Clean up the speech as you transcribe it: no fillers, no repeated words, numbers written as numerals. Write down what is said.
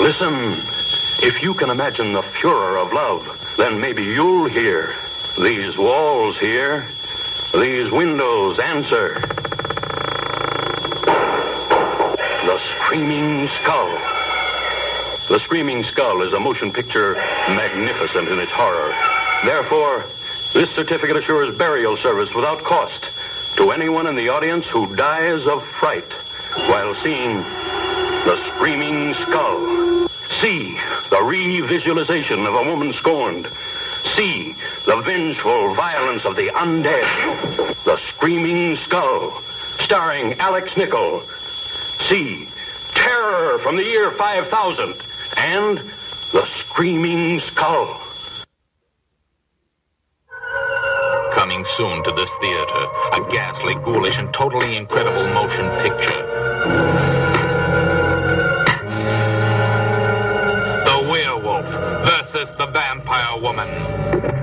Listen, if you can imagine the furor of love, then maybe you'll hear. These walls here, these windows answer. The Screaming Skull. The Screaming Skull is a motion picture magnificent in its horror. Therefore, this certificate assures burial service without cost to anyone in the audience who dies of fright while seeing The Screaming Skull. See the re-visualization of a woman scorned. See the vengeful violence of the undead. The Screaming Skull, starring Alex Nichol. See Terror from the Year 5000 and The Screaming Skull. Coming soon to this theater, a ghastly, ghoulish, and totally incredible motion picture. The Werewolf versus the Vampire Woman.